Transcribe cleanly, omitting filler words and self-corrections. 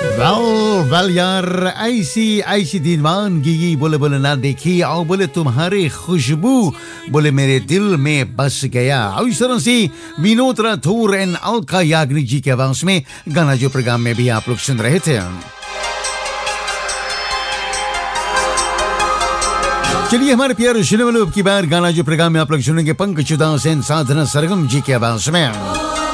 Well यार, ऐसी ऐसी दीवानगी बोले बोले ना देखी और बोले तुम्हारे खुशबू बोले मेरे दिल में बस गया। और इस तरह से विनोद राठौर एंड अलका याग्निक जी के आवाज में गाना जो प्रोग्राम में भी आप लोग सुन रहे थे। चलिए हमारे प्यारे सुनने वालों, अब की बार गाना जो प्रोग्राम में आप लोग सुनेंगे पंकज उदास एंड साधना सरगम जी की आवाज में।